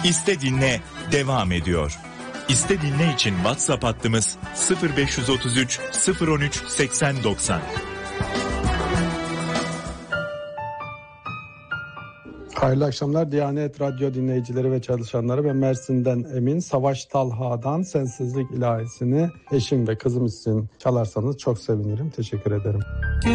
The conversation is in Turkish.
İste Dinle devam ediyor. İste Dinle için WhatsApp hattımız 0533 013 8090. Hayırlı akşamlar Diyanet Radyo dinleyicileri ve çalışanları. Ben Mersin'den Emin. Savaş Talha'dan Sensizlik ilahisini eşim ve kızım için çalarsanız çok sevinirim. Teşekkür ederim.